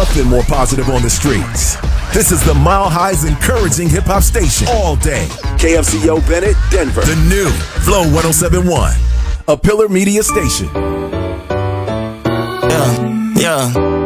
nothing more positive on the streets. This is the Mile High's encouraging hip-hop station all day. KFCO Bennett, Denver. The new Flow 107.1, a Pillar Media station. Yeah.